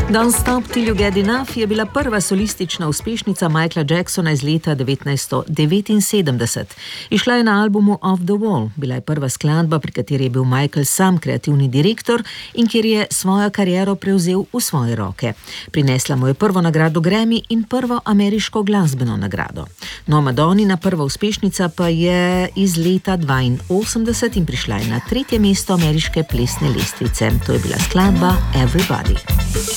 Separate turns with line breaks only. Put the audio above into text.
Don't Stop Till You Get Enough je bila prva solistična uspešnica Michaela Jacksona iz leta 1979. Išla je na albumu Off the Wall. Bila je prva skladba, pri kateri je bil Michael sam kreativni direktor in kjer je svojo kariero prevzel v svoje roke. Prinesla mu je prvo nagrado Grammy in prvo ameriško glasbeno nagrado. No, Madonnina prva uspešnica pa je iz leta 82 in prišla je na 3. mesto ameriške plesne lestvice. To je bila skladba Everybody.